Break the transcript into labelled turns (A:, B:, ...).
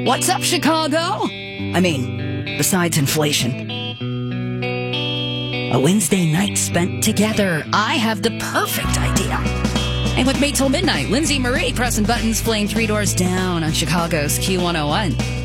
A: What's up, Chicago? I mean, besides inflation. A Wednesday night spent together. I have the perfect idea. And with me till midnight, Lindsay Marie pressing buttons, playing Three Doors Down on Chicago's Q101.